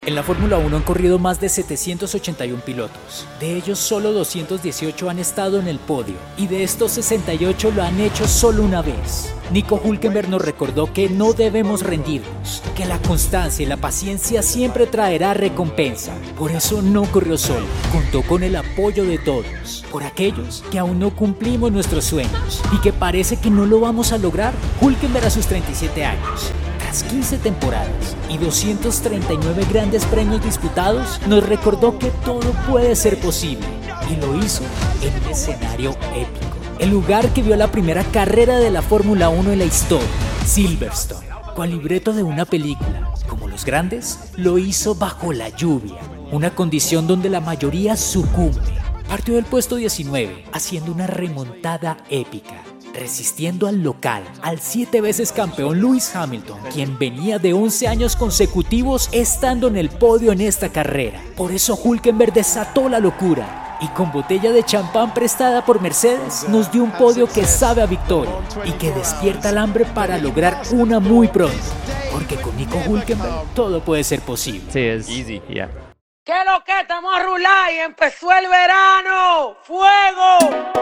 En la Fórmula 1 han corrido más de 781 pilotos. De ellos, solo 218 han estado en el podio, y de estos 68 lo han hecho solo una vez. Nico Hülkenberg nos recordó que no debemos rendirnos, que la constancia y la paciencia siempre traerá recompensa. Por eso no corrió solo, contó con el apoyo de todos. Por aquellos que aún no cumplimos nuestros sueños y que parece que no lo vamos a lograr. Hülkenberg, a sus 37 años, tras 15 temporadas y 239 grandes premios disputados, nos recordó que todo puede ser posible, y lo hizo en un escenario épico. El lugar que vio la primera carrera de la Fórmula 1 en la historia, Silverstone, con libreto de una película. Como los grandes, lo hizo bajo la lluvia, una condición donde la mayoría sucumbe. Partió del puesto 19, haciendo una remontada épica, resistiendo al local, al 7 veces campeón Lewis Hamilton, quien venía de 11 años consecutivos estando en el podio en esta carrera. Por eso Hülkenberg desató la locura, y con botella de champán prestada por Mercedes, nos dio un podio que sabe a victoria y que despierta el hambre para lograr una muy pronto. Porque con Nico Hülkenberg todo puede ser posible. Sí, es easy, yeah. ¿Qué lo que? Estamos a rular y empezó el verano. ¡Fuego!